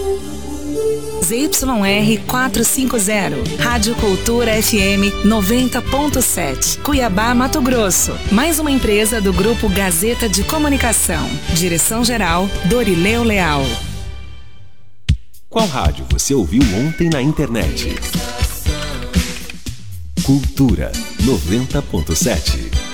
ZYR 450, Rádio Cultura FM 90.7, Cuiabá, Mato Grosso. Mais uma empresa do Grupo Gazeta de Comunicação. Direção-geral, Dorileu Leal. Qual rádio você ouviu ontem na internet? Cultura 90.7.